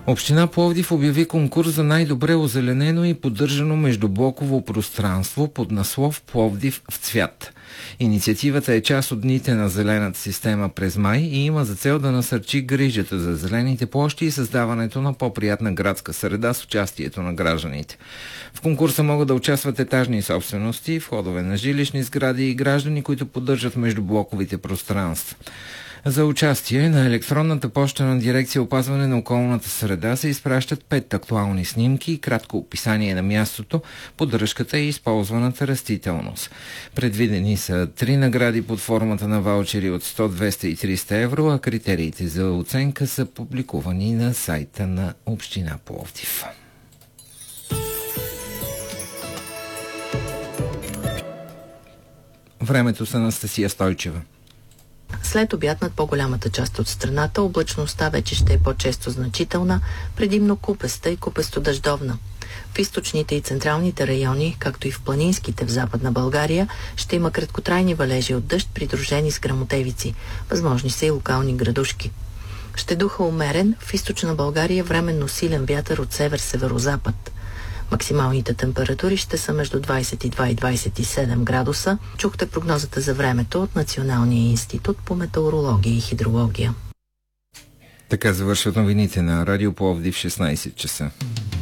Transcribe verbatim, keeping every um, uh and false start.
Община Пловдив обяви конкурс за най-добре озеленено и поддържано междублоково пространство под наслов Пловдив в цвят. Инициативата е част от дните на зелената система през май и има за цел да насърчи грижата за зелените площи и създаването на по-приятна градска среда с участието на гражданите. В конкурса могат да участват етажни собствености, входове на жилищни сгради и граждани, които поддържат междублоковите пространства. За участие на електронната поща на дирекция опазване на околната среда се изпращат пет актуални снимки и кратко описание на мястото, поддръжката и използваната растителност. Предвидени са три награди под формата на ваучери от сто, двеста и триста евро, а критериите за оценка са публикувани на сайта на Община Пловдив. Времето с Анастасия Стойчева. След обяд над по-голямата част от страната облачността вече ще е по-често значителна, предимно купеста и купесто-дъждовна. В източните и централните райони, както и в планинските в Западна България, ще има краткотрайни валежи от дъжд, придружени с гръмотевици. Възможни са и локални градушки. Ще духа умерен, в източна България временно силен вятър от север-северозапад. Максималните температури ще са между двадесет и два и двадесет и седем градуса. Чухте прогнозата за времето от Националния институт по метеорология и хидрология. Така завършват новините на Радио Пловдив в шестнадесет часа.